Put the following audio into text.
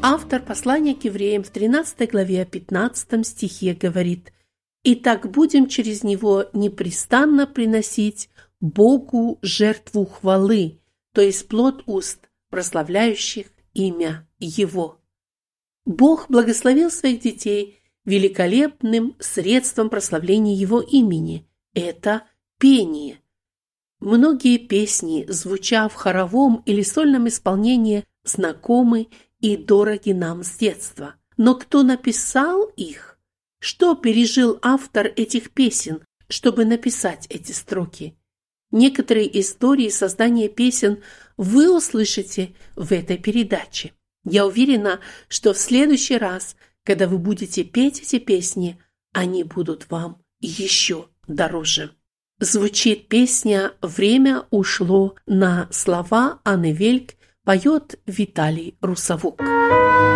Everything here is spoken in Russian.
Автор послания к евреям в 13 главе 15 стихе говорит: «Итак будем через него непрестанно приносить Богу жертву хвалы, то есть плод уст, прославляющих имя Его». Бог благословил своих детей великолепным средством прославления Его имени – это пение. Многие песни, звуча в хоровом или сольном исполнении, знакомы и дороги нам с детства. Но кто написал их? Что пережил автор этих песен, чтобы написать эти строки? Некоторые истории создания песен вы услышите в этой передаче. Я уверена, что в следующий раз, когда вы будете петь эти песни, они будут вам еще дороже. Звучит песня «Время ушло» на слова Анны Вельк, поет Виталий Русовок.